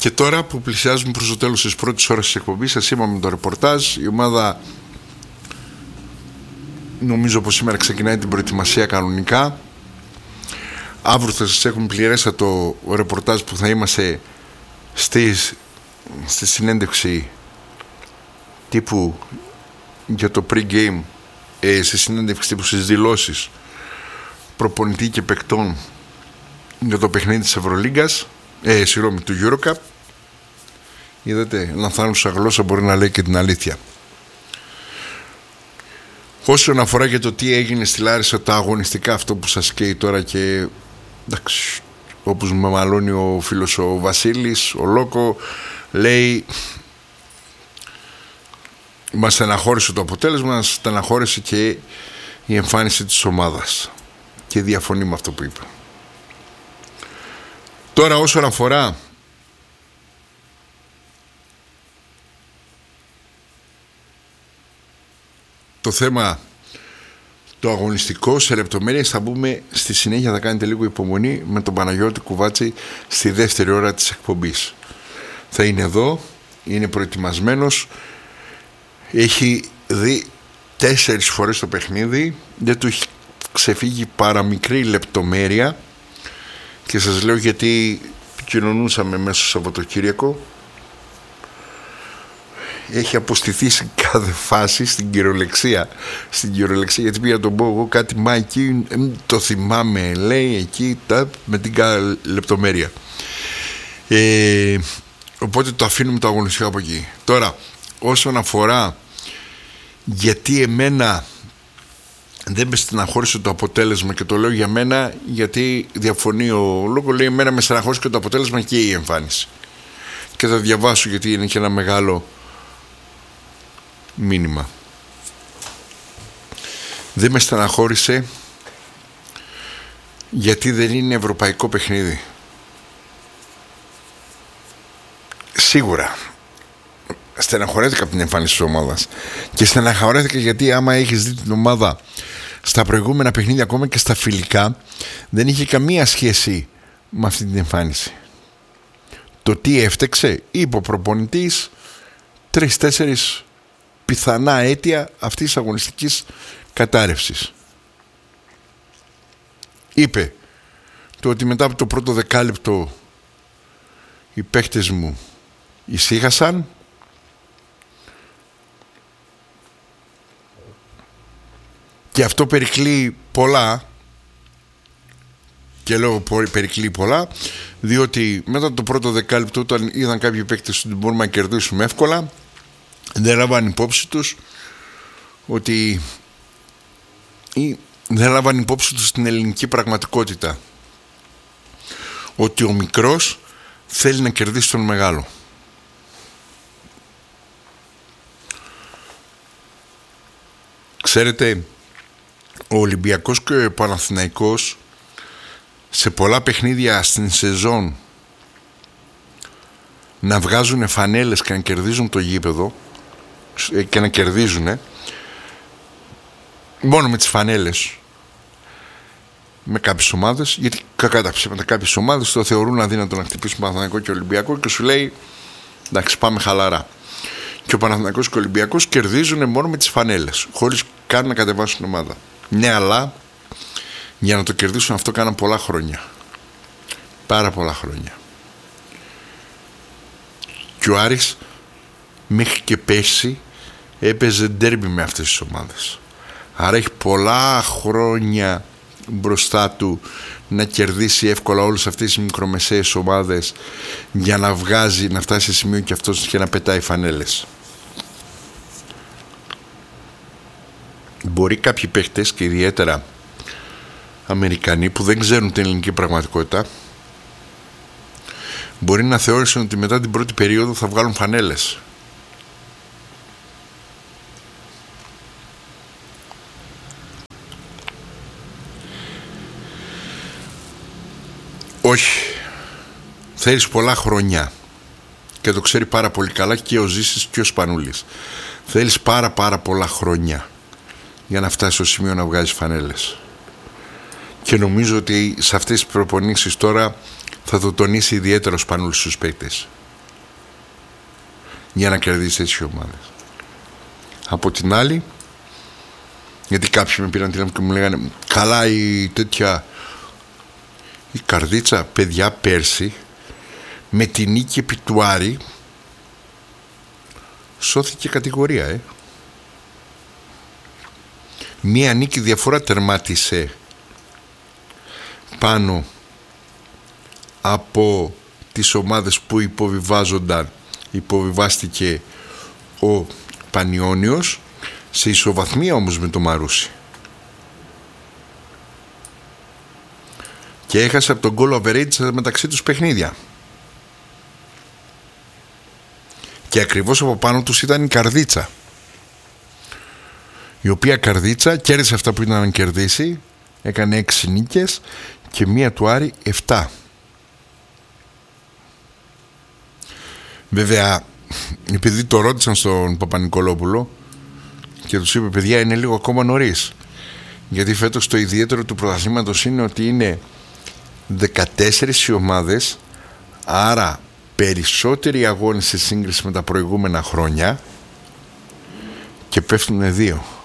Και τώρα που πλησιάζουμε προς το τέλος της πρώτης ώρας της εκπομπής, σας είπαμε το ρεπορτάζ. Η ομάδα, νομίζω πως σήμερα ξεκινάει την προετοιμασία κανονικά. Αύριο θα σας έχουμε πληρέστατο ρεπορτάζ που θα είμαστε στη συνέντευξη τύπου για το pre-game, στη συνέντευξη τύπου στις δηλώσεις προπονητή και παικτών για το παιχνίδι της Ευρωλίγκας, του EuroCup. Είδατε, λανθάνουσα γλώσσα μπορεί να λέει και την αλήθεια. Όσον αφορά για το τι έγινε στη Λάρισα, τα αγωνιστικά, αυτό που σας καίει τώρα και εντάξει, όπως με μαλώνει ο φίλος ο Βασίλης, ο Λόκο, λέει μας στεναχώρησε το αποτέλεσμα, μας στεναχώρησε και η εμφάνιση της ομάδας και διαφωνεί με αυτό που είπε. Τώρα όσον αφορά το θέμα το αγωνιστικό σε λεπτομέρειες θα μπούμε στη συνέχεια, θα κάνετε λίγο υπομονή με τον Παναγιώτη Κουβάτση στη δεύτερη ώρα της εκπομπής. Θα είναι εδώ, είναι προετοιμασμένος, έχει δει 4 φορές το παιχνίδι, δεν του έχει ξεφύγει παραμικρή λεπτομέρεια και σας λέω γιατί κοινωνούσαμε μέσα στο Σαββατοκύριακο. Έχει αποστηθεί σε κάθε φάση στην κυριολεξία. Γιατί πήγα να τον πω εγώ κάτι, μα εκεί το θυμάμαι, λέει εκεί με την κάθε λεπτομέρεια. Οπότε το αφήνουμε το αγωνιστικό από εκεί. Τώρα όσον αφορά γιατί εμένα δεν με στεναχώρησε το αποτέλεσμα, και το λέω για μένα γιατί διαφωνεί ο Λόγκο, λέει εμένα με στεναχώρησε και το αποτέλεσμα και η εμφάνιση, και θα διαβάσω γιατί είναι και ένα μεγάλο μήνυμα. Δεν με στεναχώρησε γιατί δεν είναι ευρωπαϊκό παιχνίδι. Σίγουρα στεναχωρέθηκα από την εμφάνιση της ομάδας, και στεναχωρέθηκα γιατί άμα έχεις δει την ομάδα στα προηγούμενα παιχνίδια, ακόμα και στα φιλικά, δεν είχε καμία σχέση με αυτή την εμφάνιση. Το τι έφτεξε, είπε ο προπονητής 3-4 πιθανά αίτια αυτής της αγωνιστικής κατάρρευσης. Είπε το ότι μετά από το πρώτο δεκάλεπτο οι παίχτες μου ησύχασαν, και αυτό περικλεί πολλά, και λέω περικλεί πολλά διότι μετά το πρώτο δεκάλεπτο, όταν είδαν κάποιοι παίκτες ότι μπορούμε να κερδίσουμε εύκολα, δεν λάβαν υπόψη τους ότι δεν λάβαν υπόψη τους την ελληνική πραγματικότητα, ότι ο μικρός θέλει να κερδίσει τον μεγάλο. Ξέρετε, ο Ολυμπιακός και ο Παναθηναϊκός σε πολλά παιχνίδια στην σεζόν να βγάζουν φανέλες και να κερδίζουν το γήπεδο, και να κερδίζουν μόνο με τις φανέλες με κάποιες ομάδες, γιατί κακά τα ψέματα κάποιες ομάδες το θεωρούν αδύνατο να χτυπήσουν Παναθηναϊκό και Ολυμπιακό και σου λέει εντάξει, πάμε χαλαρά. Και ο Παναθηναϊκός και ο Ολυμπιακός κερδίζουν μόνο με τις φανέλες, χωρίς καν να κατεβάσουν την ομάδα. Ναι, αλλά για να το κερδίσουν αυτό κάναν πολλά χρόνια. Πάρα πολλά χρόνια. Και ο Άρης μέχρι και πέρσι έπαιζε ντέρμπι με αυτές τις ομάδες. Άρα έχει πολλά χρόνια μπροστά του να κερδίσει εύκολα όλες αυτές τις μικρομεσαίες ομάδες, για να βγάζει, να φτάσει σε σημείο και αυτός και να πετάει φανέλες. Μπορεί κάποιοι παίχτες, και ιδιαίτερα Αμερικανοί που δεν ξέρουν την ελληνική πραγματικότητα, μπορεί να θεώρησαν ότι μετά την πρώτη περίοδο θα βγάλουν φανέλες. Όχι. Θέλεις πολλά χρόνια, και το ξέρει πάρα πολύ καλά και ο Ζήσης και ο Σπανούλης. Θέλεις πάρα πολλά χρόνια για να φτάσεις στο σημείο να βγάζεις φανέλες. Και νομίζω ότι σε αυτές τις προπονήσεις τώρα θα το τονίσει ιδιαίτερα ο Σπανούλης στους παίκτες. για να κερδίσει τέτοιες ομάδες. Από την άλλη, γιατί κάποιοι με πήραν τηλέφωνο και μου λέγανε καλά η Καρδίτσα, παιδιά, πέρσι με την νίκη επί του Άρη σώθηκε κατηγορία. Μία νίκη διαφορά τερμάτισε πάνω από τις ομάδες που υποβιβάστηκε ο Πανιώνιος, σε ισοβαθμία όμως με το Μαρούσι, και έχασε από τον goal average μεταξύ τους παιχνίδια, και ακριβώς από πάνω τους ήταν η Καρδίτσα, η οποία Καρδίτσα κέρδισε αυτά που ήταν να κερδίσει, έκανε 6 νίκες και μία του Άρη 7. Βέβαια, επειδή το ρώτησαν στον Παπα-Νικολόπουλο και τους είπε, παιδιά, είναι λίγο ακόμα νωρίς, γιατί φέτος το ιδιαίτερο του πρωταθλήματος είναι ότι είναι 14 οι ομάδες, άρα περισσότεροι αγώνες σε σύγκριση με τα προηγούμενα χρόνια, και πέφτουν 2.